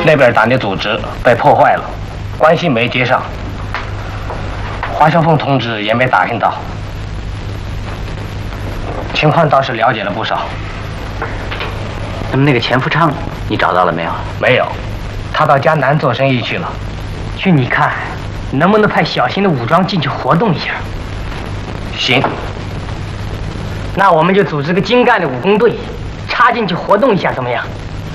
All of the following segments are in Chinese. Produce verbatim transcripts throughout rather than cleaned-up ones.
那边党的组织被破坏了，关系没接上。华小凤同志也没打听到，情况倒是了解了不少。 那么那个钱福昌，你找到了没有？ 没有，他到江南做生意去了。 去你看，能不能派小型的武装进去活动一下？ 行， 那我们就组织个精干的武工队，插进去活动一下，怎么样？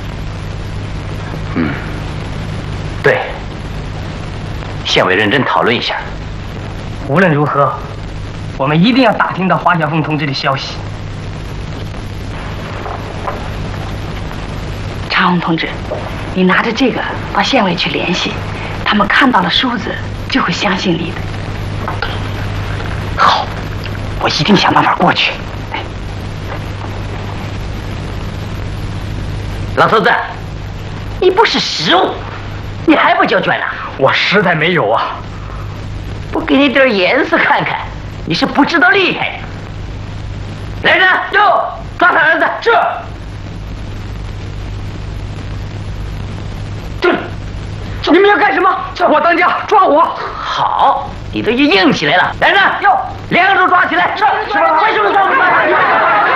嗯，对。县委认真讨论一下。 无论如何，我们一定要打听到华小凤同志的消息。 常红同志，你拿着这个到县委去联系，他们看到了数字就会相信你的。 好，我一定想办法过去。 老头子，你不是失误，你还不交卷呢？ 我实在没有啊。 不给你点颜色看看，你是不知道厉害。来人，哟，抓他儿子！是。 这，你们要干什么？叫我当家，抓我！ 好，你都硬起来了。来人，哟，两个都抓起来！是，是吧？为什么抓我们？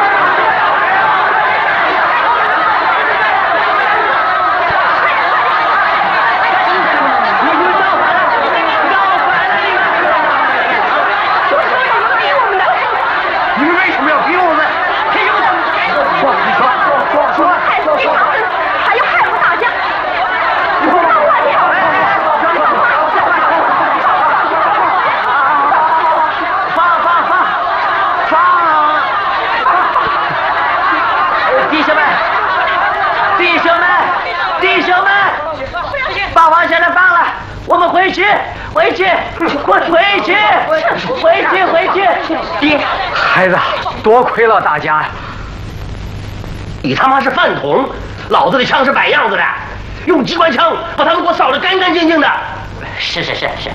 回去，回去，回回去，回去，回去！爹， 孩子，多亏了大家呀！ 你他妈是饭桶，老子的枪是摆样子的，用机关枪把他们给我扫得干干净净的。 是是是是。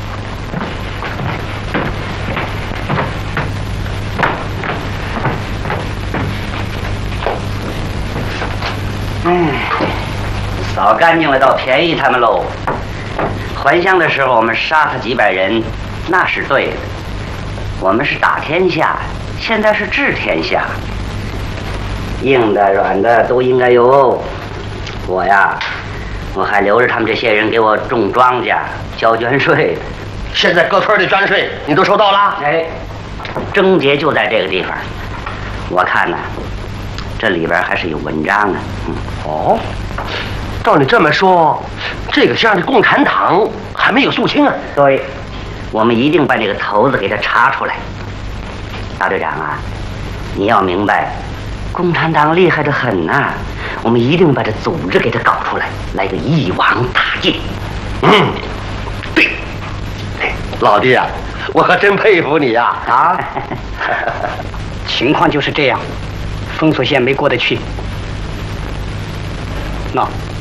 嗯，扫干净了，倒便宜他们喽。还乡的时候，我们杀他几百人，那是对的。我们是打天下，现在是治天下，硬的软的都应该有。我呀，我还留着他们这些人给我种庄稼、交捐税。 现在各村的专税你都收到了？ 哎，症结就在这个地方。我看呢，这里边还是有文章的。嗯， 哦。照你这么说，这个乡的共产党还没有肃清啊？ 对，我们一定把这个头子给他查出来。大队长啊，你要明白，共产党厉害得很呐、啊，我们一定把这组织给他搞出来，来个一网打尽。 嗯，对，老弟啊，我可真佩服你呀！啊， 啊情况就是这样，封锁线没过得去。那。